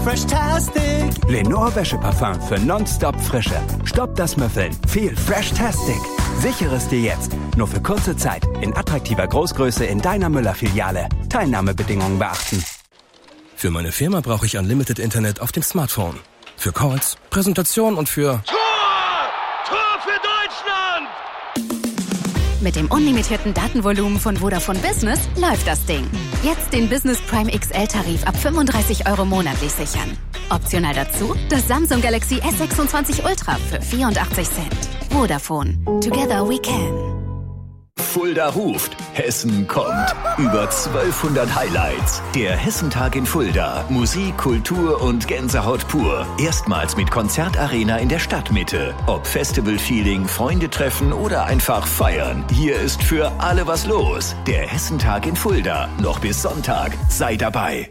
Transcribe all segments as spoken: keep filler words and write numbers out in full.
Freshtastic! Lenore Wäscheparfum für nonstop Frische. Stopp das Müffeln. Viel Freshtastic. Sichere es dir jetzt. Nur für kurze Zeit. In attraktiver Großgröße in deiner Müller-Filiale. Teilnahmebedingungen beachten. Für meine Firma brauche ich Unlimited Internet auf dem Smartphone. Für Calls, Präsentation und für... Tor! Tor für Deutschland! Mit dem unlimitierten Datenvolumen von Vodafone Business läuft das Ding. Jetzt den Business Prime X L-Tarif ab fünfunddreißig Euro monatlich sichern. Optional dazu das Samsung Galaxy S sechsundzwanzig Ultra für vierundachtzig Cent. Vodafone. Together we can. Fulda ruft, Hessen kommt. Über zwölfhundert Highlights. Der Hessentag in Fulda. Musik, Kultur und Gänsehaut pur. Erstmals mit Konzertarena in der Stadtmitte. Ob Festival-Feeling, Freunde treffen oder einfach feiern. Hier ist für alle was los. Der Hessentag in Fulda. Noch bis Sonntag. Sei dabei.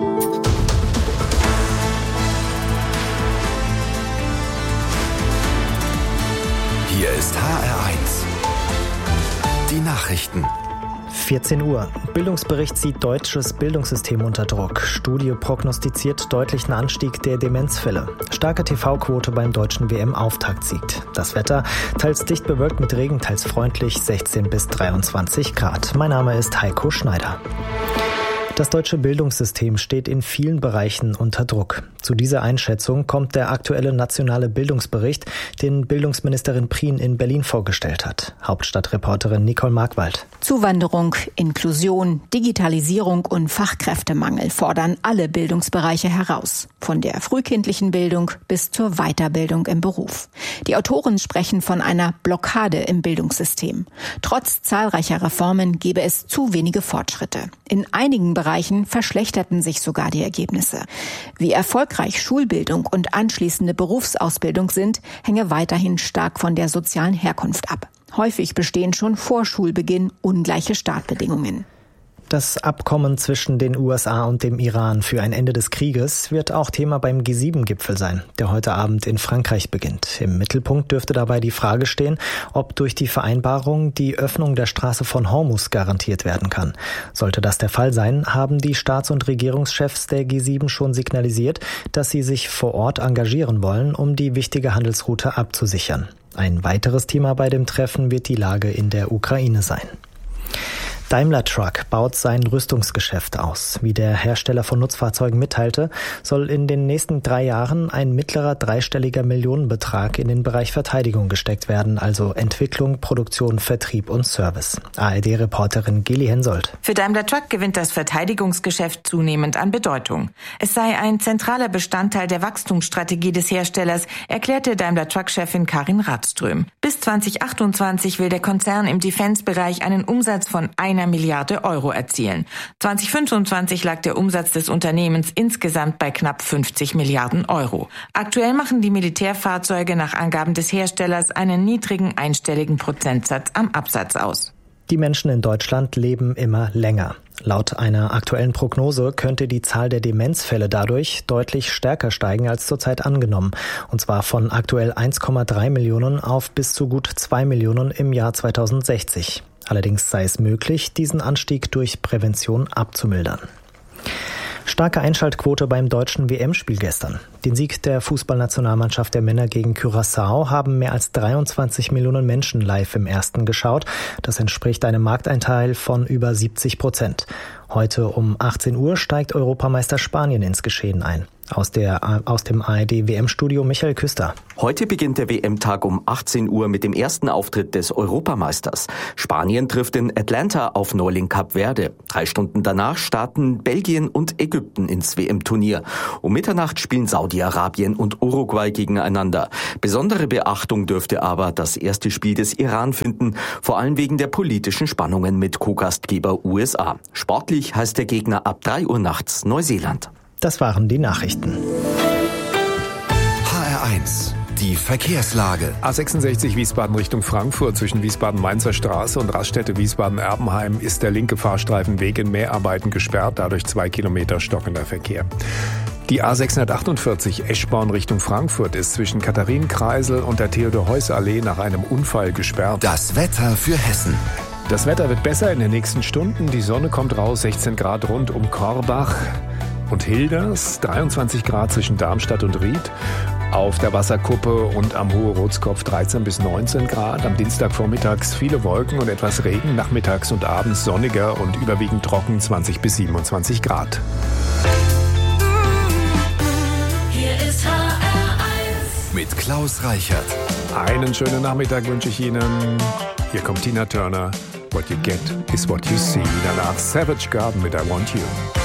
Hier ist H R eins. Die Nachrichten. vierzehn Uhr. Bildungsbericht sieht deutsches Bildungssystem unter Druck. Studie prognostiziert deutlichen Anstieg der Demenzfälle. Starke T V-Quote beim deutschen W M-Auftaktsieg. Das Wetter teils dicht bewölkt mit Regen, teils freundlich, sechzehn bis dreiundzwanzig Grad. Mein Name ist Heiko Schneider. Das deutsche Bildungssystem steht in vielen Bereichen unter Druck. Zu dieser Einschätzung kommt der aktuelle nationale Bildungsbericht, den Bildungsministerin Prien in Berlin vorgestellt hat. Hauptstadtreporterin Nicole Markwald. Zuwanderung, Inklusion, Digitalisierung und Fachkräftemangel fordern alle Bildungsbereiche heraus. Von der frühkindlichen Bildung bis zur Weiterbildung im Beruf. Die Autoren sprechen von einer Blockade im Bildungssystem. Trotz zahlreicher Reformen gebe es zu wenige Fortschritte. In einigen Bereichen verschlechterten sich sogar die Ergebnisse. Wie erfolgreich Schulbildung und anschließende Berufsausbildung sind, hänge weiterhin stark von der sozialen Herkunft ab. Häufig bestehen schon vor Schulbeginn ungleiche Startbedingungen. Das Abkommen zwischen den U S A und dem Iran für ein Ende des Krieges wird auch Thema beim G sieben Gipfel sein, der heute Abend in Frankreich beginnt. Im Mittelpunkt dürfte dabei die Frage stehen, ob durch die Vereinbarung die Öffnung der Straße von Hormuz garantiert werden kann. Sollte das der Fall sein, haben die Staats- und Regierungschefs der G sieben schon signalisiert, dass sie sich vor Ort engagieren wollen, um die wichtige Handelsroute abzusichern. Ein weiteres Thema bei dem Treffen wird die Lage in der Ukraine sein. Daimler Truck baut sein Rüstungsgeschäft aus. Wie der Hersteller von Nutzfahrzeugen mitteilte, soll in den nächsten drei Jahren ein mittlerer dreistelliger Millionenbetrag in den Bereich Verteidigung gesteckt werden, also Entwicklung, Produktion, Vertrieb und Service. A R D-Reporterin Geli Hensoldt. Für Daimler Truck gewinnt das Verteidigungsgeschäft zunehmend an Bedeutung. Es sei ein zentraler Bestandteil der Wachstumsstrategie des Herstellers, erklärte Daimler Truck-Chefin Karin Radström. Bis zwanzig achtundzwanzig will der Konzern im Defense-Bereich einen Umsatz von einer Milliarde Euro erzielen. zwanzig fünfundzwanzig lag der Umsatz des Unternehmens insgesamt bei knapp fünfzig Milliarden Euro. Aktuell machen die Militärfahrzeuge nach Angaben des Herstellers einen niedrigen einstelligen Prozentsatz am Absatz aus. Die Menschen in Deutschland leben immer länger. Laut einer aktuellen Prognose könnte die Zahl der Demenzfälle dadurch deutlich stärker steigen als zurzeit angenommen. Und zwar von aktuell eins Komma drei Millionen auf bis zu gut zwei Millionen im Jahr zweitausendsechzig. Allerdings sei es möglich, diesen Anstieg durch Prävention abzumildern. Starke Einschaltquote beim deutschen W M-Spiel gestern. Den Sieg der Fußballnationalmannschaft der Männer gegen Curaçao haben mehr als dreiundzwanzig Millionen Menschen live im ersten geschaut. Das entspricht einem Markteinteil von über siebzig Prozent. Heute um achtzehn Uhr steigt Europameister Spanien ins Geschehen ein. Aus, der, aus dem A R D-W M-Studio Michael Küster. Heute beginnt der W M-Tag um achtzehn Uhr mit dem ersten Auftritt des Europameisters. Spanien trifft in Atlanta auf Neuling Kap Verde. Drei Stunden danach starten Belgien und Ägypten ins W M-Turnier. Um Mitternacht spielen Saudi-Arabien und Uruguay gegeneinander. Besondere Beachtung dürfte aber das erste Spiel des Iran finden, vor allem wegen der politischen Spannungen mit Co-Gastgeber U S A. Sportlich heißt der Gegner ab drei Uhr nachts Neuseeland. Das waren die Nachrichten. H R eins. Die Verkehrslage. A sechsundsechzig Wiesbaden Richtung Frankfurt zwischen Wiesbaden-Mainzer Straße und Raststätte Wiesbaden-Erbenheim ist der linke Fahrstreifen wegen Mäharbeiten gesperrt, dadurch zwei Kilometer stockender Verkehr. Die A sechshundertachtundvierzig Eschborn Richtung Frankfurt ist zwischen Katharinenkreisel und der Theodor-Heuss-Allee nach einem Unfall gesperrt. Das Wetter für Hessen. Das Wetter wird besser in den nächsten Stunden. Die Sonne kommt raus, sechzehn Grad rund um Korbach. und Hilders, dreiundzwanzig Grad zwischen Darmstadt und Ried. Auf der Wasserkuppe und am Hohe Rotskopf dreizehn bis neunzehn Grad. Am Dienstag vormittags viele Wolken und etwas Regen. Nachmittags und abends sonniger und überwiegend trocken zwanzig bis siebenundzwanzig Grad. Hier ist H R eins. Mit Klaus Reichert. Einen schönen Nachmittag wünsche ich Ihnen. Hier kommt Tina Turner. What you get is what you see. Danach Savage Garden mit I Want You.